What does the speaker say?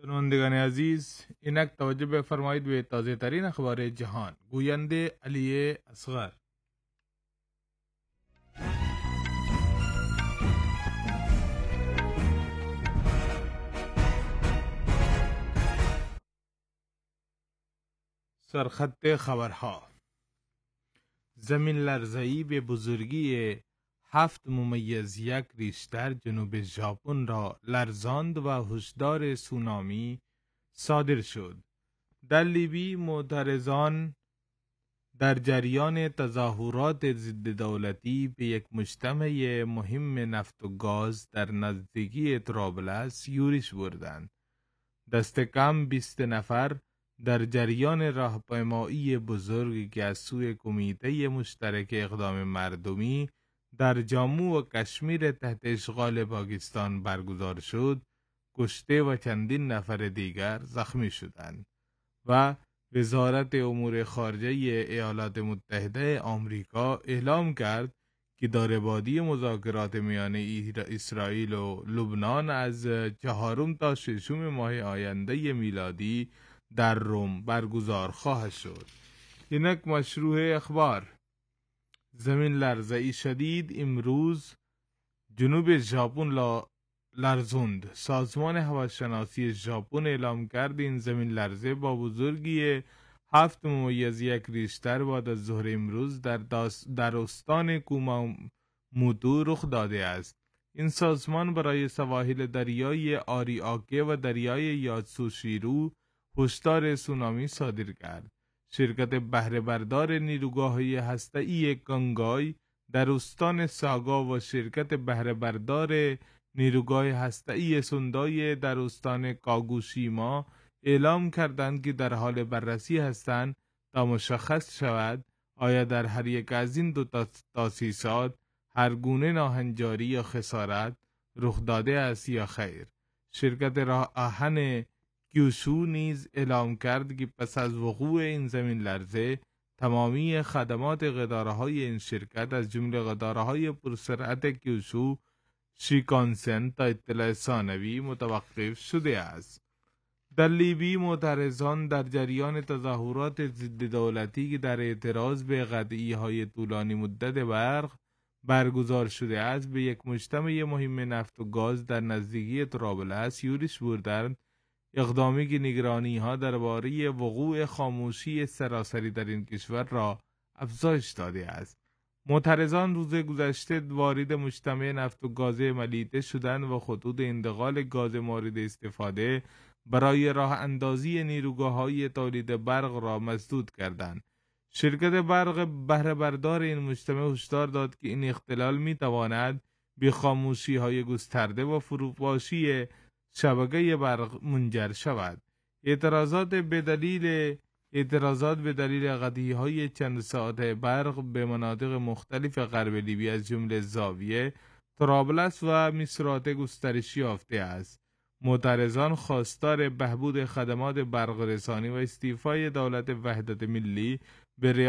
شنوندگان عزیز، اینک توجه بفرمایید به تازه ترین اخبار جهان. گوینده علی اصغر. سرخط خبرها: زمین لرزه‌ای به بزرگی 7.1 ریشتر جنوب ژاپن را لرزاند و هشدار سونامی صادر شد. در لیبی معترضان در جریان تظاهرات ضد دولتی به یک مجتمع مهم نفت و گاز در نزدیکی طرابلس یورش بردند. دست کم 20 نفر در جریان راهپیمایی بزرگی که از سوی کمیته مشترک اقدام مردمی در جامو و کشمیر تحت اشغال پاکستان برگزار شد کشته و چندین نفر دیگر زخمی شدند و وزارت امور خارجه ایالات متحده آمریکا اعلام کرد که داره‌بادی مذاکرات میان اسرائیل و لبنان از 4 تا 6 ماه آینده میلادی در روم برگزار خواهد شد. اینک مشروع اخبار. زمین لرزه‌ای شدید امروز جنوب ژاپن لرزوند. سازمان هواشناسی ژاپن اعلام کرد این زمین لرزه با بزرگی 7.1 ریشتر بعد از ظهر امروز در استان کوماموتو رخ داده است. این سازمان برای سواحل دریای آریاکه و دریای یاتسوشیرو هشدار سونامی صادر کرد. شرکت بهره بردار نیروگاه‌های هسته‌ای کانگای در استان ساگا و شرکت بهره بردار نیروگاه هسته‌ای سوندای در استان کاگوشیما اعلام کردند که در حال بررسی هستند تا مشخص شود آیا در هر یک از این دو تاسیسات هر گونه ناهنجاری یا خسارت رخ داده است یا خیر. شرکت راه آهن کیوشو نیز اعلام کرد که پس از وقوع این زمین لرزه تمامی خدمات قطارهای این شرکت از جمله قطارهای پرسرعت کیوشو شیکانسن تا اطلاع ثانوی متوقف شده است. در لیبی معترضان در جریان تظاهرات ضد دولتی که در اعتراض به قطعی‌های طولانی مدت برق برگزار شده است به یک مجتمع مهم نفت و گاز در نزدیکی طرابلس یورش بردند، اقدامی که نگرانی‌ها درباره وقوع خاموشی سراسری در این کشور را افزایش داده است. معترضان روز گذشته وارد مجتمع نفت و گاز ملیته شدند و خطوط انتقال گاز مورد استفاده برای راه اندازی نیروگاه‌های تولید برق را مسدود کردند. شرکت برق بهره بردار این مجتمع هشدار داد که این اختلال می‌تواند به خاموشی‌های گسترده و فروپاشی شبکه برق منجر شود. اعتراضات به دلیل قطعی‌های چند ساعته برق به مناطق مختلف غرب لیبی از جمله زاویه، طرابلس و میسرات گسترش یافته است. معترضان خواستار بهبود خدمات برق رسانی و استیفای دولت وحدت ملی به